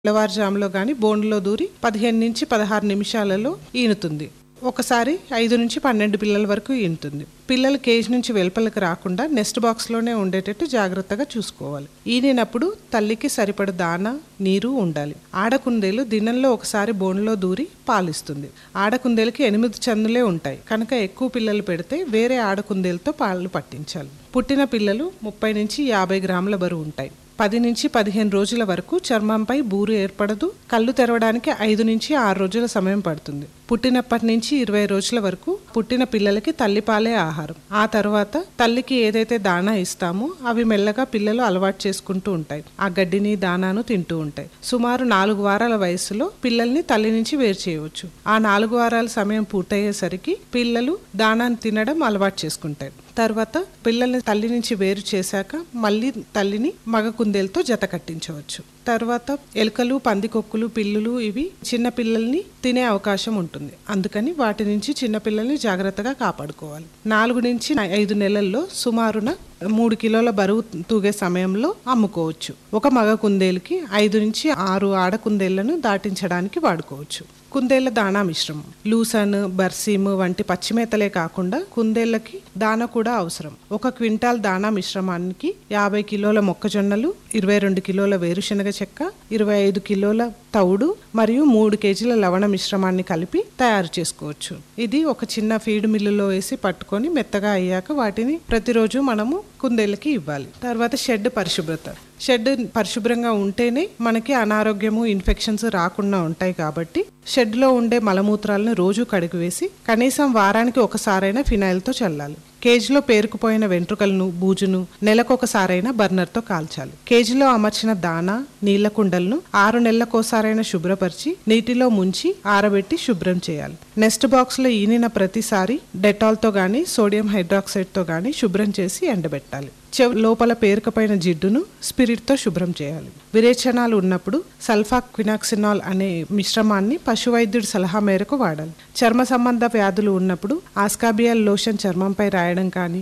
తెల్లవారుజాములో గాని బోన్లో దూరి 15-16 నిమిషాలలో ఈనుతుంది. ఒకసారి 5-12 పిల్లల వరకు ఈనుతుంది. పిల్లలు కేజ్ నుంచి వెలుపలకు రాకుండా నెస్ట్ బాక్స్లోనే ఉండేటట్టు జాగ్రత్తగా చూసుకోవాలి. ఈనినప్పుడు తల్లికి సరిపడు దానా, నీరు ఉండాలి. ఆడకుందేలు దినంలో ఒకసారి బోన్లో దూరి పాలిస్తుంది. ఆడకుందేలుకి 8 చందులే ఉంటాయి కనుక ఎక్కువ పిల్లలు పెడితే వేరే ఆడకుందేలతో పాలు పట్టించాలి. పుట్టిన పిల్లలు 30-50 గ్రాముల బరువు ఉంటాయి. 10-15 రోజుల వరకు చర్మంపై బూరు ఏర్పడదు. కళ్ళు తెరవడానికి 5-6 రోజుల సమయం పడుతుంది. పుట్టినప్పటి నుంచి 20 రోజుల వరకు పుట్టిన పిల్లలకి తల్లిపాలే ఆహారం. ఆ తర్వాత తల్లికి ఏదైతే దానా ఇస్తామో అవి మెల్లగా పిల్లలు అలవాటు చేసుకుంటూ ఉంటాయి. ఆ గడ్డిని దానాను తింటూ ఉంటాయి. సుమారు 4 వారాల వయసులో పిల్లల్ని తల్లి నుంచి వేరు చేయవచ్చు. ఆ 4 వారాల సమయం పూర్తయ్యేసరికి పిల్లలు దానాన్ని తినడం అలవాటు చేసుకుంటాయి. తర్వాత పిల్లల్ని తల్లి నుంచి వేరు చేశాక మళ్ళీ తల్లిని మగ కుందేలతో జత కట్టించవచ్చు. తర్వాత ఎలుకలు, పందికొక్కులు, పిల్లులు ఇవి చిన్న పిల్లల్ని తినే అవకాశం ఉంటుంది. అందుకని వాటి నుంచి చిన్న పిల్లల్ని జాగ్రత్తగా కాపాడుకోవాలి. 4-5 నెలల్లో సుమారున 3 కిలోల బరువు తూగే సమయంలో అమ్ముకోవచ్చు. ఒక మగ కుందేలుకి 5-6 ఆడ కుందేళ్లను దాటించడానికి వాడుకోవచ్చు. కుందేళ్ల దాణా మిశ్రమం లూసన్, బర్సీమ్ వంటి పచ్చిమేతలే కాకుండా కుందేళ్లకి దాన కూడా అవసరం. 1 క్వింటాల్ దాణా మిశ్రమానికి 50 కిలోల మొక్కజొన్నలు, 22 కిలోల వేరుశనగ చెక్క, 25 కిలోల తవుడు మరియు 3 కేజీల లవణ మిశ్రమాన్ని కలిపి తయారు చేసుకోవచ్చు. ఇది ఒక చిన్న ఫీడ్ మిల్లులో వేసి పట్టుకొని మెత్తగా అయ్యాక వాటిని ప్రతిరోజు మనము కుందేళ్ళకి ఇవ్వాలి. తర్వాత షెడ్ పరిశుభ్రత. షెడ్ పరిశుభ్రంగా ఉంటేనే మనకి అనారోగ్యము, ఇన్ఫెక్షన్స్ రాకుండా ఉంటాయి. కాబట్టి షెడ్లో ఉండే మలమూత్రాలను రోజు కడిగివేసి కనీసం వారానికి ఒకసారైనా ఫినాయిల్తో చల్లాలి. కేజీలో పేరుకుపోయిన వెంట్రుకలను, బూజును నెలకొకసారైనా బర్నర్తో కాల్చాలి. కేజీలో అమర్చిన దానా, నీళ్ల కుండలను 6 నెలలకోసారైనా శుభ్రపరిచి నీటిలో ముంచి ఆరబెట్టి శుభ్రం చేయాలి. నెస్ట్ బాక్స్లో ఈనిన ప్రతిసారి డెటాల్తో గానీ సోడియం హైడ్రాక్సైడ్తో గానీ శుభ్రం చేసి ఎండబెట్టాలి. లోపల పేరుకపోయిన జిడ్డును స్పిరిట్తో శుభ్రం చేయాలి. విరేచనాలు ఉన్నప్పుడు సల్ఫాక్వినాక్సినాల్ అనే మిశ్రమాన్ని పశువైద్యుడి సలహా మేరకు వాడాలి. చర్మ సంబంధ వ్యాధులు ఉన్నప్పుడు ఆస్కాబియల్ లోషన్ చర్మంపై రాయడం కానీ